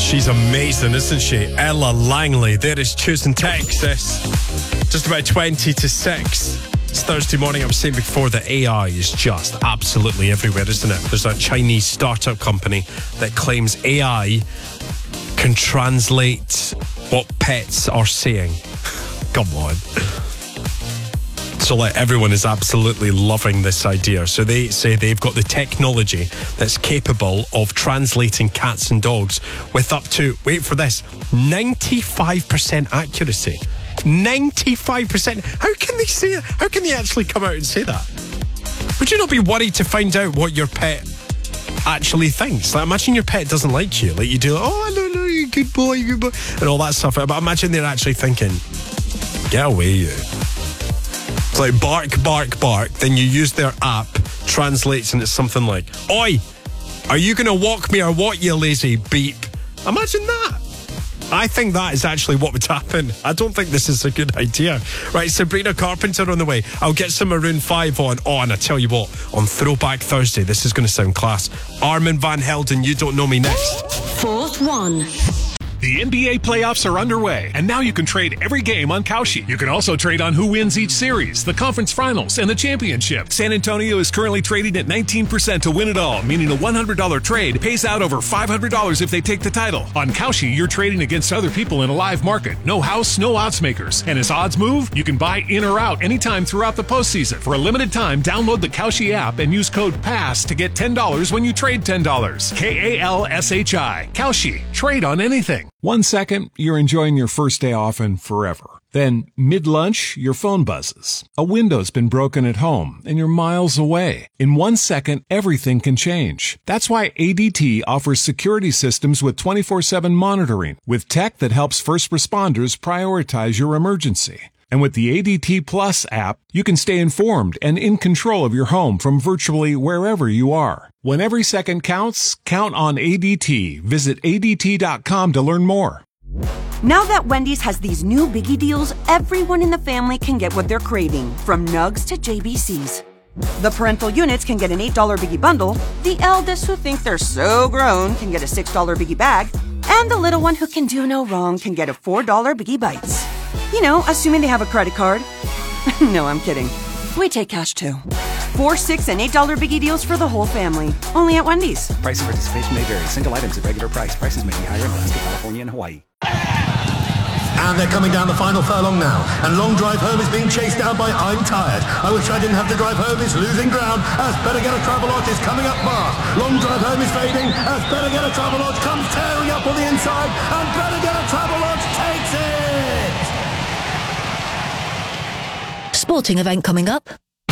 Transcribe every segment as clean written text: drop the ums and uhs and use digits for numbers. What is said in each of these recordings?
She's amazing, isn't she? Ella Langley. There is Choosing Texas. Just about 20 to 6. It's Thursday morning. I was saying before that AI is just absolutely everywhere, isn't it? There's a Chinese startup company that claims AI can translate what pets are saying. Come on. So everyone is absolutely loving this idea. So they say they've got the technology that's capable of translating cats and dogs with up to, wait for this, 95% accuracy. 95%. How can they say it? How can they actually come out and say that? Would you not be worried to find out what your pet actually thinks? Like, imagine your pet doesn't like you. Like, you do, oh, no, you good boy, and all that stuff. But imagine they're actually thinking, get away, you. It's like bark, bark, bark. Then you use their app, translates, and it's something like, oi, are you going to walk me or what, you lazy beep? Imagine that. I think that is actually what would happen. I don't think this is a good idea. Right, Sabrina Carpenter on the way. I'll get some Maroon 5 on. Oh, and I tell you what, on Throwback Thursday, this is going to sound class. Armin van Helden, You Don't Know Me next. Fourth one. The NBA playoffs are underway, and now you can trade every game on Kalshi. You can also trade on who wins each series, the conference finals, and the championship. San Antonio is currently trading at 19% to win it all, meaning a $100 trade pays out over $500 if they take the title. On Kalshi, you're trading against other people in a live market. No house, no odds makers. And as odds move, you can buy in or out anytime throughout the postseason. For a limited time, download the Kalshi app and use code PASS to get $10 when you trade $10. KALSHI. Kalshi. Trade on anything. 1 second, you're enjoying your first day off and forever. Then, mid-lunch, your phone buzzes. A window's been broken at home, and you're miles away. In 1 second, everything can change. That's why ADT offers security systems with 24/7 monitoring, with tech that helps first responders prioritize your emergency. And with the ADT Plus app, you can stay informed and in control of your home from virtually wherever you are. When every second counts, count on ADT. Visit ADT.com to learn more. Now that Wendy's has these new biggie deals, everyone in the family can get what they're craving, from nugs to JBCs. The parental units can get an $8 biggie bundle, the eldest who think they're so grown can get a $6 biggie bag, and the little one who can do no wrong can get a $4 biggie bites. You know, assuming they have a credit card. No, I'm kidding. We take cash too. $4, $6, and $8 biggie deals for the whole family. Only at Wendy's. Price and participation may vary. Single items at regular price. Prices may be higher in Alaska, California, and Hawaii. And they're coming down the final furlong now. And Long Drive Home is being chased down by I'm Tired. I wish I didn't have to drive home. It's losing ground as Better Get a Travelodge is coming up fast. Long Drive Home is fading as Better Get a Travelodge comes tearing up on the inside. And Better Get a Travelodge takes it! Sporting event coming up.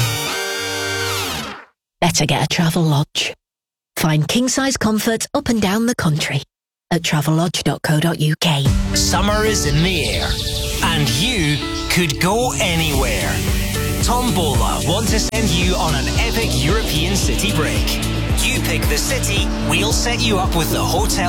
Better Get a Travelodge. Find king-size comfort up and down the country at travelodge.co.uk. Summer is in the air, and you could go anywhere. Tombola want to send you on an epic European city break. You pick the city, we'll set you up with the hotel